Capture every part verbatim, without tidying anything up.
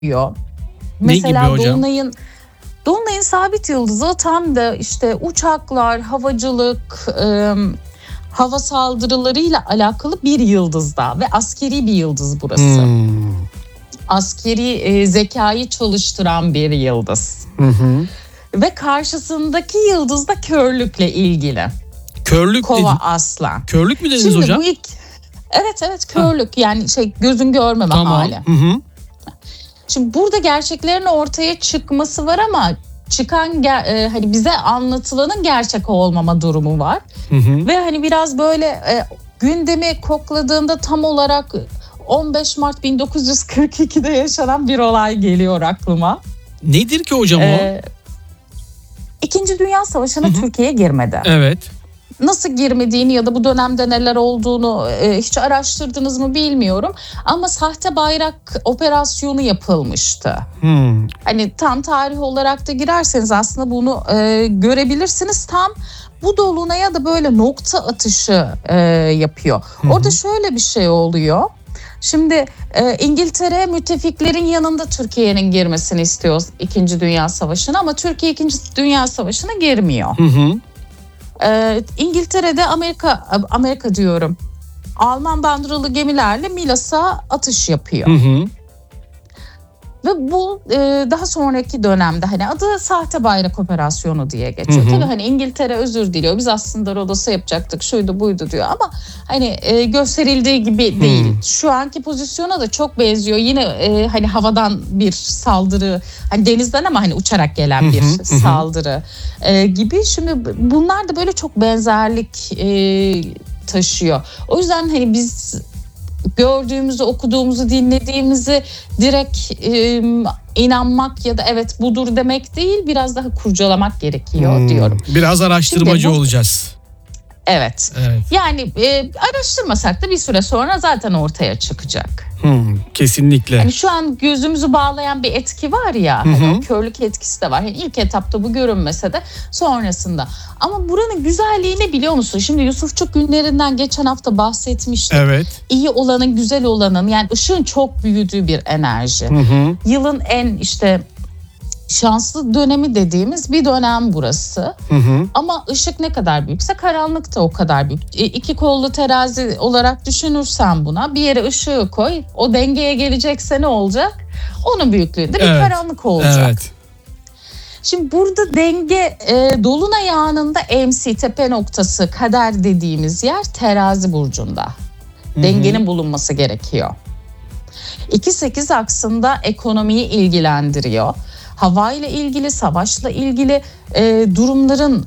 Ne Mesela gibi hocam? Dolunay'ın Dolunay'ın sabit yıldızı tam da işte uçaklar, havacılık, e, hava saldırılarıyla alakalı bir yıldızda ve askeri bir yıldız burası. Hmm. Askeri e, zekayı çalıştıran bir yıldız. Hı hı. Ve karşısındaki yıldız da körlükle ilgili. Körlük Kova, dedin. aslan. Körlük mü dediniz Şimdi hocam? bu ilk Evet evet körlük ha. Yani şey gözün görmeme tamam. hali. Hı hı. Şimdi burada gerçeklerin ortaya çıkması var ama çıkan e, hani bize anlatılanın gerçek olmama durumu var. Hı hı. Ve hani biraz böyle e, gündemi kokladığında tam olarak on beş Mart bin dokuz yüz kırk ikide yaşanan bir olay geliyor aklıma. Nedir ki hocam o? Ee, İkinci Dünya Savaşı'na Türkiye girmedi. Evet. Nasıl girmediğini ya da bu dönemde neler olduğunu e, hiç araştırdınız mı bilmiyorum. Ama sahte bayrak operasyonu yapılmıştı. Hmm. Hani tam tarih olarak da girerseniz aslında bunu e, görebilirsiniz. Tam bu dolunaya da böyle nokta atışı e, yapıyor. Hı hı. Orada şöyle bir şey oluyor. Şimdi e, İngiltere müttefiklerin yanında Türkiye'nin girmesini istiyor İkinci Dünya Savaşı'na ama Türkiye İkinci Dünya Savaşı'na girmiyor. Hı hı. E, İngiltere'de Amerika Amerika diyorum. Alman bandıralı gemilerle Milas'a atış yapıyor. Hı hı. Ve bu e, daha sonraki dönemde hani adı sahte bayrak operasyonu diye geçiyor. Hı hı. Tabii hani İngiltere özür diliyor. Biz aslında Rodos'a yapacaktık, şuydu buydu diyor ama hani e, gösterildiği gibi hı. değil. Şu anki pozisyona da çok benziyor. Yine e, hani havadan bir saldırı, hani denizden ama hani uçarak gelen bir hı hı. saldırı e, gibi. Şimdi bunlar da böyle çok benzerlik e, taşıyor. O yüzden hani biz gördüğümüzü, okuduğumuzu, dinlediğimizi direkt e, inanmak ya da evet budur demek değil, biraz daha kurcalamak gerekiyor hmm, diyorum. Biraz araştırmacı bu, olacağız. Evet. evet. Yani e, araştırmasak da bir süre sonra zaten ortaya çıkacak. Hmm, kesinlikle. Yani şu an gözümüzü bağlayan bir etki var ya, hani körlük etkisi de var. Yani ilk etapta bu görünmese de sonrasında. Ama buranın güzelliği ne biliyor musun? Şimdi Yusufçuk günlerinden geçen hafta bahsetmiştik. Evet. İyi olanın, güzel olanın, yani ışığın çok büyüdüğü bir enerji. Hı hı. Yılın en işte şanslı dönemi dediğimiz bir dönem burası. Hı hı. Ama ışık ne kadar büyükse karanlık da o kadar büyük. E, iki kollu terazi olarak düşünürsen buna, bir yere ışığı koy, o dengeye gelecekse ne olacak? Onun büyüklüğünde bir evet. karanlık olacak. Evet. Şimdi burada denge e, dolunay anında M C tepe noktası, kader dediğimiz yer terazi burcunda. Hı-hı. Dengenin bulunması gerekiyor. iki sekiz aksında ekonomiyi ilgilendiriyor. Havayla ilgili, savaşla ilgili e, durumların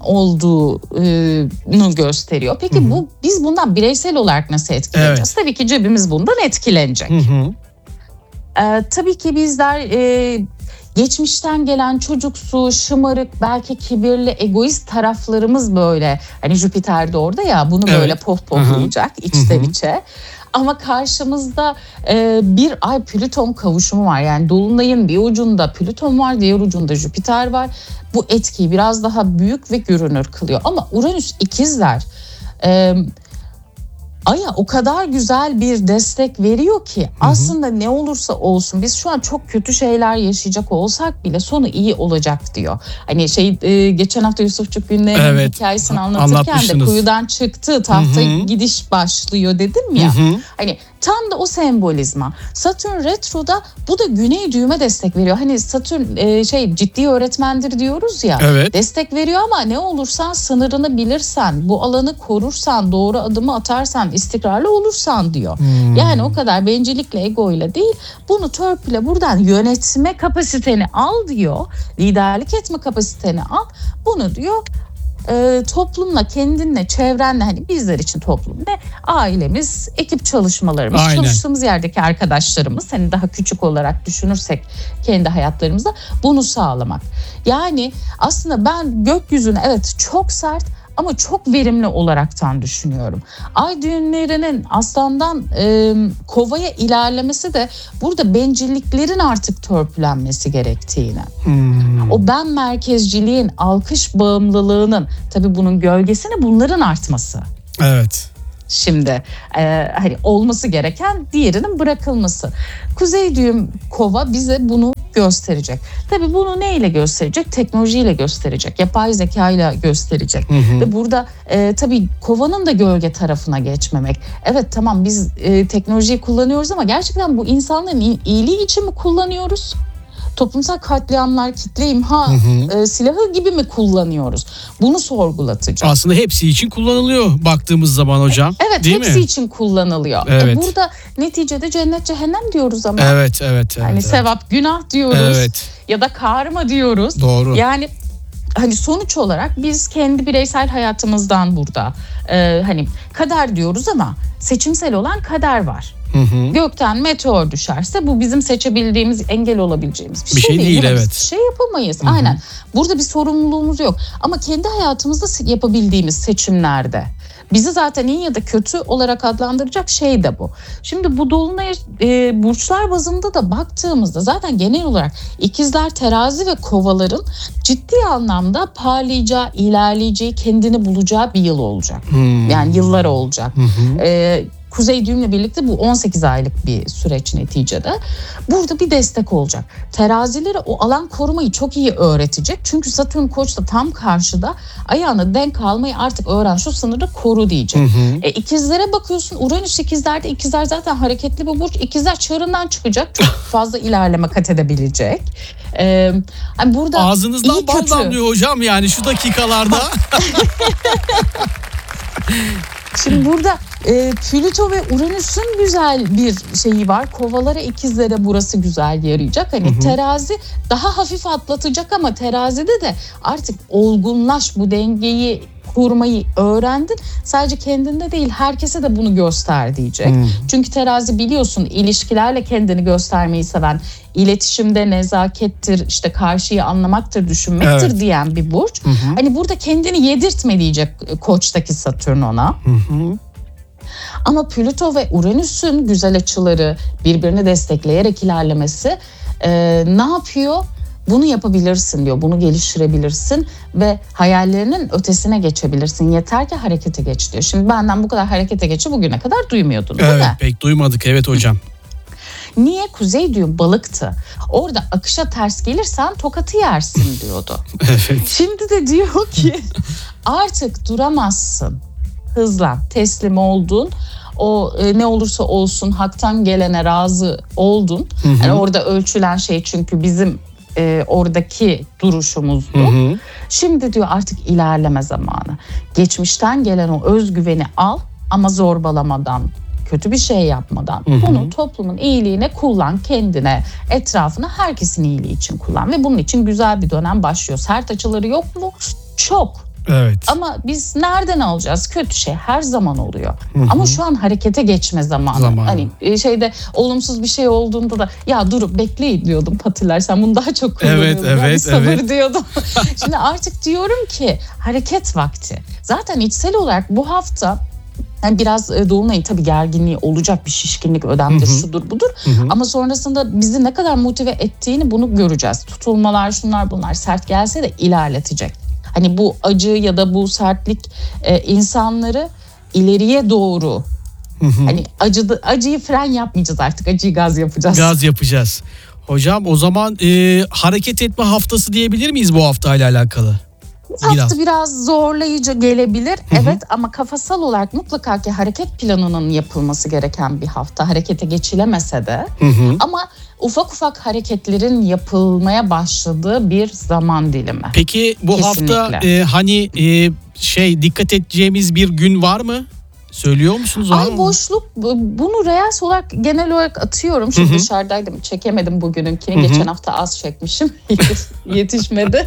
olduğunu gösteriyor. Peki hı hı. bu biz bundan bireysel olarak nasıl etkileneceğiz? Evet. Tabii ki cebimiz bundan etkilenecek. Hı hı. E, tabii ki bizler e, geçmişten gelen çocuksu, şımarık, belki kibirli, egoist taraflarımız böyle. Hani Jüpiter de orada ya, bunu evet. böyle pohpohlayacak içten hı hı. içe. Ama karşımızda e, bir ay Plüton kavuşumu var. Yani Dolunay'ın bir ucunda Plüton var, diğer ucunda Jüpiter var. Bu etkiyi biraz daha büyük ve görünür kılıyor. Ama Uranüs ikizler e, Ay'a o kadar güzel bir destek veriyor ki, hı hı. aslında ne olursa olsun biz şu an çok kötü şeyler yaşayacak olsak bile sonu iyi olacak diyor. Hani şey e, geçen hafta Yusufçuk günlerinin evet. hikayesini anlatırken de kuyudan çıktı, tahta hı hı. gidiş başlıyor dedim ya. Hı hı. Hani tam da o sembolizma. Satürn retroda bu da güney düğüme destek veriyor. Hani Satürn e, şey ciddi öğretmendir diyoruz ya. Evet. Destek veriyor ama ne olursan sınırını bilirsen, bu alanı korursan, doğru adımı atarsan, istikrarlı olursan diyor. Hmm. Yani o kadar bencillikle, egoyla değil, bunu törpüle buradan yönetme kapasiteni al diyor. Liderlik etme kapasiteni al. Bunu diyor e, toplumla, kendinle, çevrenle, hani bizler için toplum ne? Ailemiz, ekip çalışmalarımız, aynen. çalıştığımız yerdeki arkadaşlarımız, hani daha küçük olarak düşünürsek kendi hayatlarımızda bunu sağlamak. Yani aslında ben gökyüzünü evet çok sert ama çok verimli olaraktan düşünüyorum. Ay düğümlerinin aslandan e, kovaya ilerlemesi de burada bencilliklerin artık törpülenmesi gerektiğini. Hmm. O ben merkezciliğin, alkış bağımlılığının, tabii bunun gölgesine bunların artması. Evet. şimdi e, hani olması gereken diğerinin bırakılması. Kuzey düğüm kova bize bunu gösterecek. Tabii bunu neyle gösterecek? Teknolojiyle gösterecek. Yapay zeka ile gösterecek. Hı hı. Ve burada e, tabii kovanın da gölge tarafına geçmemek. Evet tamam biz e, teknolojiyi kullanıyoruz ama gerçekten bu insanların iyiliği için mi kullanıyoruz? Toplumsal katliamlar, kitle imha hı hı. E, silahı gibi mi kullanıyoruz? Bunu sorgulatacağız. Aslında hepsi için kullanılıyor baktığımız zaman hocam. Evet, değil hepsi mi? için kullanılıyor. Evet. E, burada neticede cennet cehennem diyoruz ama. Evet, evet. Yani evet, sevap evet. günah diyoruz. Evet. Ya da karma diyoruz. Doğru. Yani hani sonuç olarak biz kendi bireysel hayatımızdan burada e, hani kader diyoruz ama seçimsel olan kader var. Hı hı. Gökten meteor düşerse bu bizim seçebildiğimiz, engel olabileceğimiz bir, bir şey, şey değil. değil. Buna Evet. biz bir şey yapamayız. Hı hı. Aynen. Burada bir sorumluluğumuz yok. Ama kendi hayatımızda yapabildiğimiz seçimlerde bizi zaten iyi ya da kötü olarak adlandıracak şey de bu. Şimdi bu dolunay e, burçlar bazında da baktığımızda zaten genel olarak ikizler, terazi ve kovaların ciddi anlamda parlayacağı, ilerleyeceği, kendini bulacağı bir yıl olacak. Hmm. Yani yıllar olacak. Hmm. E, Kuzey düğümle birlikte bu on sekiz aylık bir süreç neticede. Burada bir destek olacak. Terazilere o alan korumayı çok iyi öğretecek. Çünkü Satürn Koç'ta tam karşıda, ayağına denk almayı artık öğren, şu sınırı koru diyecek. Hı hı. E, ikizlere bakıyorsun, Uranüs ikizlerde, ikizler zaten hareketli bir burç. İkizler çığırından çıkacak. Çok fazla ilerleme kat edebilecek. E, yani burada ağzınızdan bal damlıyor hocam yani şu dakikalarda. Şimdi burada e, Plüto ve Uranüs'ün güzel bir şeyi var. Kovalara, ikizlere burası güzel yarayacak. Hani hı hı. Terazi daha hafif atlatacak ama terazide de artık olgunlaş, bu dengeyi kurmayı öğrendin. Sadece kendinde değil, herkese de bunu göster diyecek. Hmm. Çünkü terazi biliyorsun ilişkilerle kendini göstermeyi seven, iletişimde nezakettir, işte karşıyı anlamaktır, düşünmektir evet. diyen bir burç. Hı hı. Hani burada kendini yedirtme diyecek Koç'taki Satürn ona. Hı hı. Ama Plüto ve Uranüs'ün güzel açıları, birbirini destekleyerek ilerlemesi e, ne yapıyor? Bunu yapabilirsin diyor, bunu geliştirebilirsin ve hayallerinin ötesine geçebilirsin. Yeter ki harekete geç diyor. Şimdi benden bu kadar harekete geçi bugüne kadar duymuyordun değil evet, mi? Evet, pek duymadık evet hocam. Niye? Kuzey diyor balıktı. Orada akışa ters gelirsen tokatı yersin diyordu. Evet. Şimdi de diyor ki artık duramazsın. Hızlan, teslim oldun. O e, ne olursa olsun haktan gelene razı oldun. Hı hı. Yani orada ölçülen şey çünkü bizim e, oradaki duruşumuzdu. Hı hı. Şimdi diyor artık ilerleme zamanı. Geçmişten gelen o özgüveni al ama zorbalamadan, kötü bir şey yapmadan. Hı hı. Bunu toplumun iyiliğine kullan, kendine, etrafına, herkesin iyiliği için kullan. Ve bunun için güzel bir dönem başlıyor. Sert açıları yok mu? Çok. Evet. Ama biz nereden alacağız? Kötü şey her zaman oluyor. Hı hı. Ama şu an harekete geçme zamanı. Zamanı. Hani şeyde olumsuz bir şey olduğunda da ya durup bekleyin diyordum, hatırlarsan bunu daha çok kullanıyordum. Evet, evet, sabır evet. diyordum. Şimdi artık diyorum ki hareket vakti. Zaten içsel olarak bu hafta yani biraz dolunayın tabii gerginliği olacak, bir şişkinlik, ödemdir, hı hı. şudur budur. Hı hı. Ama sonrasında bizi ne kadar motive ettiğini bunu göreceğiz. Tutulmalar, şunlar bunlar sert gelse de ilerletecek. Hani bu acı ya da bu sertlik e, insanları ileriye doğru, hı hı. hani acı, acıyı fren yapmayacağız artık, acıyı gaz yapacağız. Gaz yapacağız. Hocam o zaman e, hareket etme haftası diyebilir miyiz bu haftayla alakalı? Bu hafta biraz, biraz zorlayıcı gelebilir. Hı hı. Evet ama kafasal olarak mutlaka ki hareket planının yapılması gereken bir hafta. Harekete geçilemese de. Hı hı. Ama ufak ufak hareketlerin yapılmaya başladığı bir zaman dilimi. Peki bu Kesinlikle. hafta e, hani e, şey dikkat edeceğimiz bir gün var mı? Söylüyor musunuz? Ay boşluk, bunu reels olarak genel olarak atıyorum. Şimdi Hı-hı. dışarıdaydım, çekemedim bugününkini. Hı-hı. Geçen hafta az çekmişim. Yetişmedi.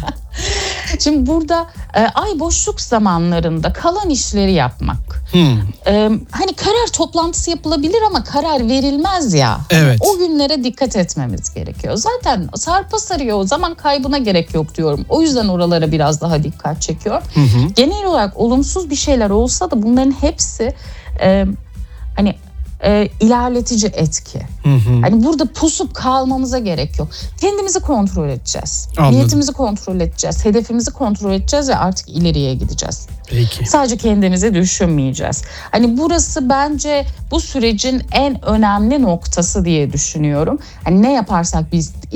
Şimdi burada e, ay boşluk zamanlarında kalan işleri yapmak. E, hani karar toplantısı yapılabilir ama karar verilmez ya. Evet. O günlere dikkat etmemiz gerekiyor. Zaten sarpa sarıyor, zaman kaybına gerek yok diyorum. O yüzden oralara biraz daha dikkat çekiyorum. Hı-hı. Genel olarak olumsuz bir şeyler olsa da bunların hepsi e, hani e, ilerletici etki. Hı hı. Hani burada pusup kalmamıza gerek yok. Kendimizi kontrol edeceğiz. Anladım. Niyetimizi kontrol edeceğiz. Hedefimizi kontrol edeceğiz ve artık ileriye gideceğiz. Peki. Sadece kendimizi düşünmeyeceğiz. Hani burası bence bu sürecin en önemli noktası diye düşünüyorum. Hani ne yaparsak biz